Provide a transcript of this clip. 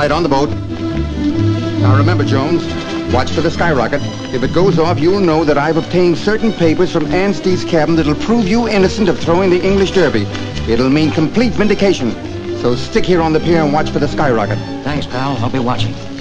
light on the boat. Now remember, Jones, watch for the skyrocket. If it goes off, you'll know that I've obtained certain papers from Anstey's cabin that'll prove you innocent of throwing the English Derby. It'll mean complete vindication. So stick here on the pier and watch for the skyrocket. Thanks, pal. I'll be watching.